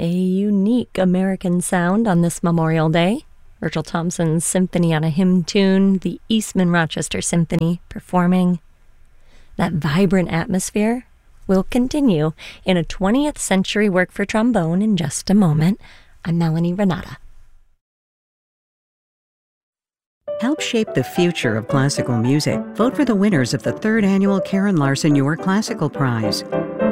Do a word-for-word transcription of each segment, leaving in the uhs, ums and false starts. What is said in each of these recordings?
A unique American sound on this Memorial Day. Virgil Thomson's Symphony on a Hymn Tune, the Eastman Rochester Symphony performing. That vibrant atmosphere will continue in a twentieth century work for trombone in just a moment. I'm Melanie Renata. Help shape the future of classical music. Vote for the winners of the third annual Karen Larson Your Classical Prize.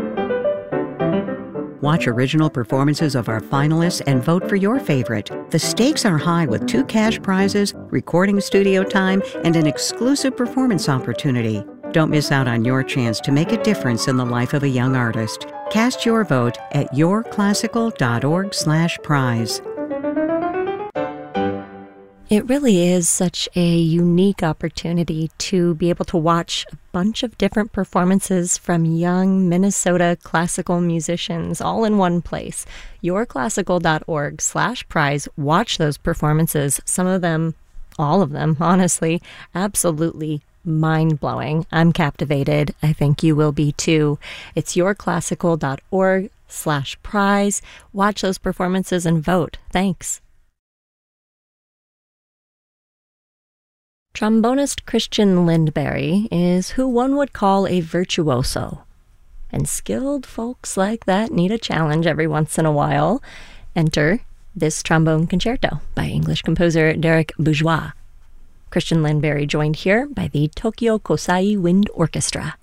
Watch original performances of our finalists and vote for your favorite. The stakes are high with two cash prizes, recording studio time, and an exclusive performance opportunity. Don't miss out on your chance to make a difference in the life of a young artist. Cast your vote at your classical dot org slash prize. It really is such a unique opportunity to be able to watch a bunch of different performances from young Minnesota classical musicians all in one place. your classical dot org slash prize. Watch those performances. Some of them, all of them, honestly, absolutely mind-blowing. I'm captivated. I think you will be too. It's your classical dot org slash prize. Watch those performances and vote. Thanks. Trombonist Christian Lindberry is who one would call a virtuoso. And skilled folks like that need a challenge every once in a while. Enter this trombone concerto by English composer Derek Bourgeois. Christian Lindberry joined here by the Tokyo Kosai Wind Orchestra.